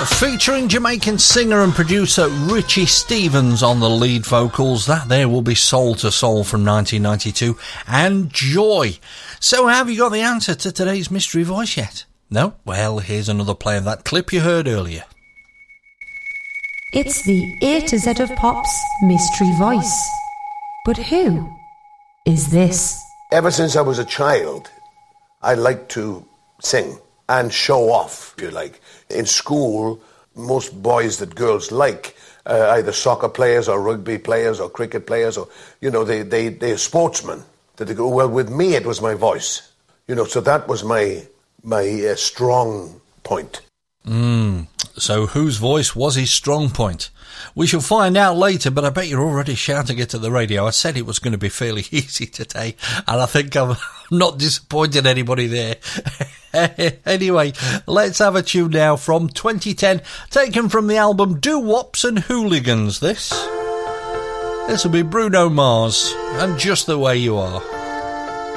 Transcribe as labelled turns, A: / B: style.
A: Featuring Jamaican singer and producer Richie Stephens on the lead vocals. That there will be Soul to Soul from 1992 and Joy. So have you got the answer to today's mystery voice yet? No? Well, here's another play of that clip you heard earlier.
B: It's the A to Z of Pop's mystery voice. But who is this?
C: Ever since I was a child, I liked to sing and show off, if you like. In school, most boys that girls like, either soccer players or rugby players or cricket players, or, you know, they're sportsmen. That they go, well, with me, it was my voice. You know, so that was my strong point.
A: So whose voice was his strong point? We shall find out later, but I bet you're already shouting it at the radio. I said it was going to be fairly easy today, and I think I'm not disappointed anybody there. Anyway, let's have a tune now from 2010, taken from the album Doo-Wops and Hooligans. This will be Bruno Mars and Just the Way You Are.